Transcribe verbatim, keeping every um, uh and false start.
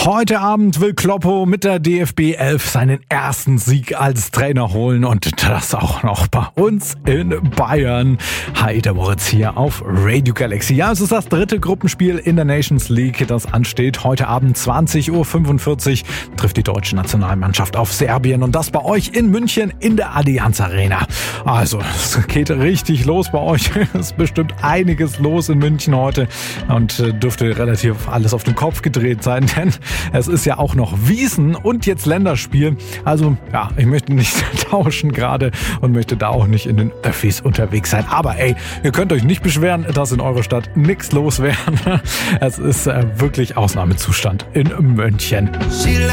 Heute Abend will Kloppo mit der D F B elf seinen ersten Sieg als Trainer holen und das auch noch bei uns in Bayern. Hi, der Moritz hier auf Radio Galaxy. Ja, es ist das dritte Gruppenspiel in der Nations League, das ansteht. Heute Abend zwanzig Uhr fünfundvierzig trifft die deutsche Nationalmannschaft auf Serbien und das bei euch in München in der Allianz Arena. Also, es geht richtig los bei euch. Es ist bestimmt einiges los in München heute und dürfte relativ alles auf den Kopf gedreht sein, denn es ist ja auch noch Wiesn und jetzt Länderspiel. Also ja, ich möchte nicht tauschen gerade und möchte da auch nicht in den Öffis unterwegs sein. Aber ey, ihr könnt euch nicht beschweren, dass in eurer Stadt nichts los wäre. Es ist äh, wirklich Ausnahmezustand in München.